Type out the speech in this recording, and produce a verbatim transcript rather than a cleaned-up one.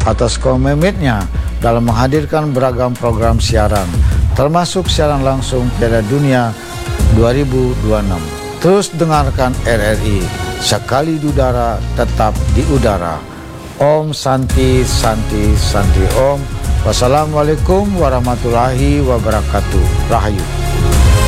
atas komitmennya dalam menghadirkan beragam program siaran, termasuk siaran langsung Piala Dunia dua ribu dua puluh enam. Terus dengarkan R R I, sekali di udara tetap di udara. Om Santi Santi Santi Om. Wassalamualaikum warahmatullahi wabarakatuh. Rahayu.